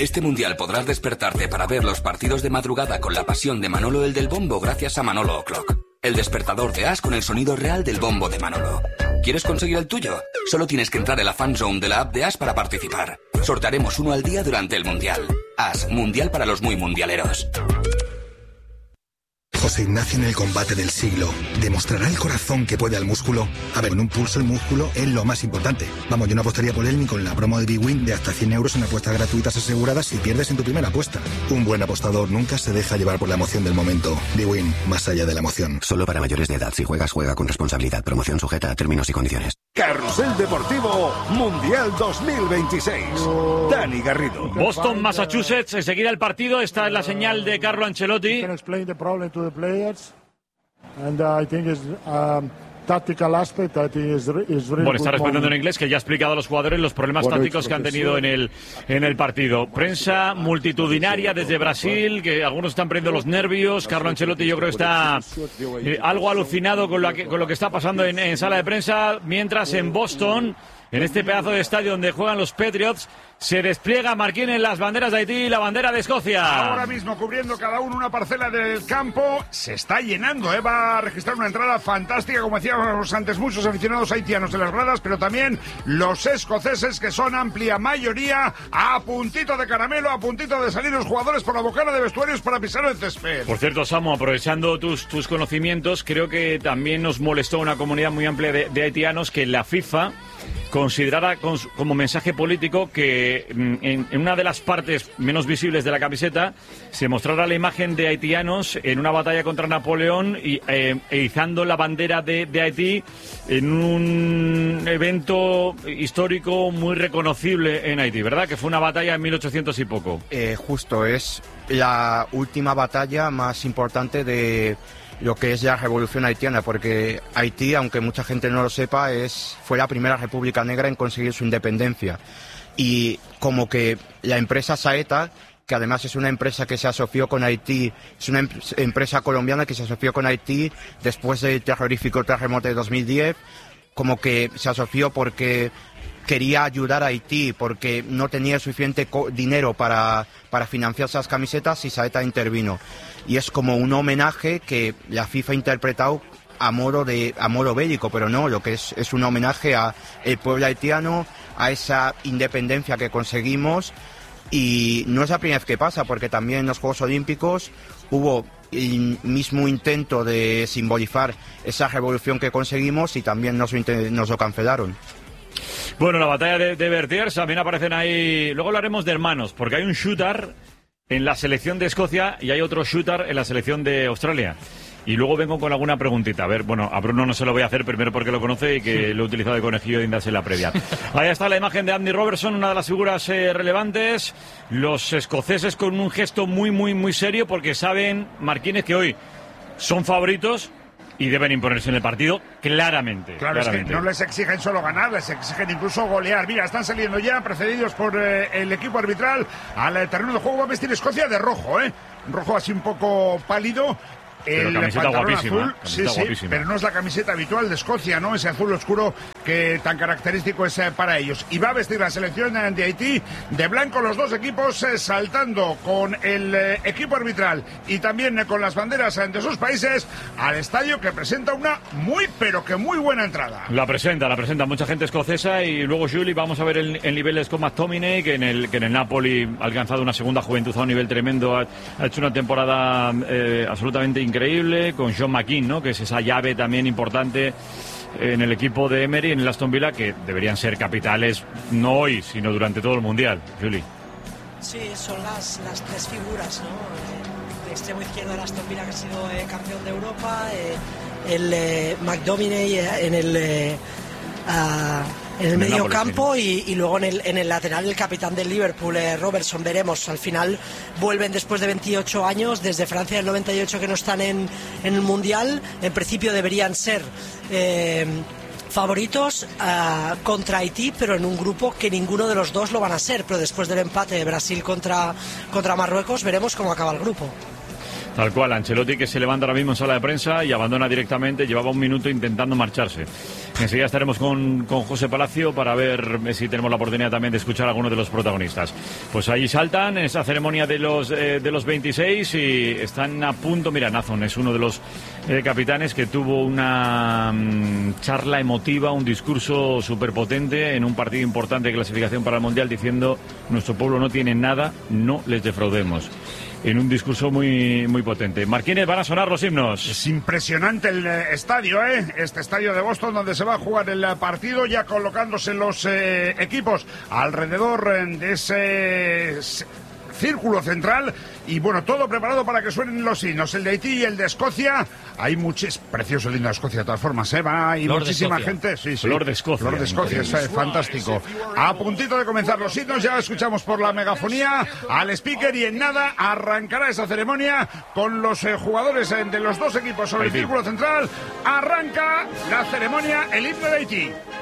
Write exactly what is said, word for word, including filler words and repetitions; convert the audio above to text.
Este mundial podrás despertarte para ver los partidos de madrugada con la pasión de Manolo el del bombo gracias a Manolo O'Clock. El despertador de As con el sonido real del bombo de Manolo. ¿Quieres conseguir el tuyo? Solo tienes que entrar en la fan zone de la app de As para participar. Sortearemos uno al día durante el mundial. As, mundial para los muy mundialeros. José Ignacio en el combate del siglo. ¿Demostrará el corazón que puede al músculo? A ver, con un pulso el músculo es lo más importante. Vamos, yo no apostaría por él ni con la promo de Bwin de hasta cien euros en apuestas gratuitas aseguradas si pierdes en tu primera apuesta. Un buen apostador nunca se deja llevar por la emoción del momento. Bwin, más allá de la emoción. Solo para mayores de edad. Si juegas, juega con responsabilidad. Promoción sujeta a términos y condiciones. Carrusel Deportivo Mundial dos mil veintiséis. Dani Garrido. Boston, Massachusetts. Enseguida el partido. Esta es la señal de Carlo Ancelotti. And uh, I think it's um, tactical aspect. I think is is really Bueno, está respondiendo en inglés, que ya ha explicado a los jugadores los problemas bueno, tácticos que han tenido en el en el partido. Prensa multitudinaria desde Brasil, que algunos están perdiendo los nervios. Carlo Ancelotti yo creo que está eh, algo alucinado con lo que, con lo que está pasando en, en sala de prensa, mientras en Boston, en este pedazo de estadio donde juegan los Patriots, se despliega Marquín las banderas de Haití y la bandera de Escocia. Ahora mismo cubriendo cada uno una parcela del campo. Se está llenando, ¿eh? Va a registrar una entrada fantástica, como decíamos antes, muchos aficionados haitianos en las gradas, pero también los escoceses, que son amplia mayoría, a puntito de caramelo, a puntito de salir los jugadores por la bocana de vestuarios para pisar el césped. Por cierto, Samu, aprovechando tus, tus conocimientos, creo que también nos molestó una comunidad muy amplia de, de haitianos que la FIFA considerara con, como mensaje político que en, en una de las partes menos visibles de la camiseta se mostrara la imagen de haitianos en una batalla contra Napoleón y eh, e izando la bandera de, de Haití en un evento histórico muy reconocible en Haití, ¿verdad? Que fue una batalla en mil ochocientos y poco. Eh, justo, es la última batalla más importante de lo que es la revolución haitiana, porque Haití, aunque mucha gente no lo sepa, es fue la primera república negra en conseguir su independencia. Y como que la empresa Saeta, que además es una empresa que se asoció con Haití, es una em empresa colombiana que se asoció con Haití después del terrorífico terremoto de dos mil diez, como que se asoció porque quería ayudar a Haití, porque no tenía suficiente dinero para, para financiar esas camisetas, y Saeta intervino. Y es como un homenaje que la FIFA ha interpretado a modo de a modo bélico, pero no, lo que es es un homenaje a el pueblo haitiano, a esa independencia que conseguimos. Y no es la primera vez que pasa, porque también en los Juegos Olímpicos hubo el mismo intento de simbolizar esa revolución que conseguimos y también nos, nos lo cancelaron. Bueno, la batalla de, de Bertiers, también aparecen ahí. Luego hablaremos de hermanos, porque hay un shooter en la selección de Escocia y hay otro shooter en la selección de Australia. Y luego vengo con alguna preguntita. A ver, bueno, a Bruno no se lo voy a hacer, primero porque lo conoce y que lo he utilizado de conejillo de indias en la previa. Ahí está la imagen de Andy Robertson, una de las figuras eh, relevantes. Los escoceses con un gesto muy, muy, muy serio, porque saben, Marquínez, que hoy son favoritos y deben imponerse en el partido claramente. Claro, claramente. Es que no les exigen solo ganar, les exigen incluso golear. Mira, están saliendo ya, precedidos por eh, el equipo arbitral, al terreno de juego. Va a vestir Escocia de rojo, ¿eh? Un rojo así un poco pálido. Pero el camiseta guapísima, azul, camiseta sí, guapísima. sí, pero no es la camiseta habitual de Escocia, ¿no? Ese azul oscuro que tan característico es eh, para ellos. Y va a vestir la selección de Haití de blanco, los dos equipos eh, saltando con el eh, equipo arbitral y también eh, con las banderas eh, de sus países al estadio, que presenta una muy, pero que muy buena entrada. La presenta, la presenta mucha gente escocesa. Y luego, Juli, vamos a ver el, el nivel de Scott McTominay, que en el, que en el Napoli ha alcanzado una segunda juventud a un nivel tremendo. Ha, ha hecho una temporada eh, absolutamente increíble. Increíble, con John McKean, ¿no? Que es esa llave también importante en el equipo de Emery, en el Aston Villa, que deberían ser capitales no hoy, sino durante todo el Mundial. Juli. Sí, son las, las tres figuras, ¿no? El extremo izquierdo del Aston Villa, que ha sido eh, campeón de Europa, eh, el eh, McTominay eh, en el eh, uh, en el, el medio Nápoles, campo, sí. y, y luego en el, en el lateral el capitán del Liverpool, eh, Robertson. Veremos, al final vuelven después de veintiocho años, desde Francia del noventa y ocho que no están en, en el Mundial. En principio deberían ser eh, favoritos uh, contra Haití, pero en un grupo que ninguno de los dos lo van a ser. Pero después del empate de Brasil contra, contra Marruecos, veremos cómo acaba el grupo. Tal cual, Ancelotti, que se levanta ahora mismo en sala de prensa y abandona directamente, llevaba un minuto intentando marcharse Enseguida estaremos con, con José Palacio para ver si tenemos la oportunidad también de escuchar a algunos de los protagonistas. Pues ahí saltan en esa ceremonia de los eh, de los veintiséis y están a punto. Mira, Nazon es uno de los eh, capitanes que tuvo una um, charla emotiva, un discurso súper potente en un partido importante de clasificación para el Mundial, diciendo: nuestro pueblo no tiene nada, no les defraudemos. En un discurso muy muy potente. Marquínez, van a sonar los himnos. Es impresionante el eh, estadio, ¿eh? Este estadio de Boston donde se va a jugar el eh, partido, ya colocándose los eh, equipos alrededor eh, de ese eh, círculo central. Y bueno, todo preparado para que suenen los himnos. El de Haití y el de Escocia. Hay muchos... Precioso el himno de Escocia, de todas formas, ¿eh? Va, hay Lord muchísima gente. Sí, sí. Lord de Escocia. Lord de Escocia, es eh, fantástico. A puntito de comenzar los himnos, ya escuchamos por la megafonía al speaker y en nada arrancará esa ceremonia con los eh, jugadores eh, de los dos equipos sobre Haití. El círculo central. Arranca la ceremonia, el himno de Haití.